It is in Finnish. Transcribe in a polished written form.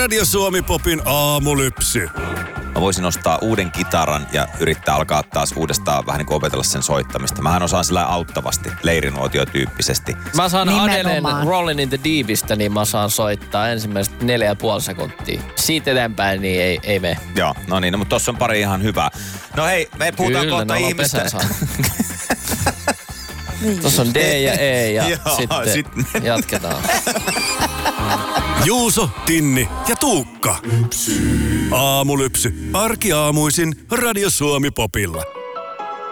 Radio Suomi Popin aamulypsy. Mä voisin ostaa uuden kitaran ja yrittää alkaa taas uudestaan vähän niin kuin opetella sen soittamista. Mähän osaan sillä auttavasti, leirinuotiotyyppisesti. Mä saan Adelen Nimenomaan. Rollin' in the Deepistä, niin mä saan soittaa ensimmäiset 4,5 sekuntia. Siitä eteenpäin niin ei mene. Joo, no niin, mutta tossa on pari ihan hyvää. No hei, me puhutaan Kyllä, kohta ne on ihmistä. pesän saanut. Tuossa on D ja E ja Joo, sitten jatketaan. Juuso, Tinni ja Tuukka. Aamulypsy. Arkiaamuisin Radio Suomi Popilla.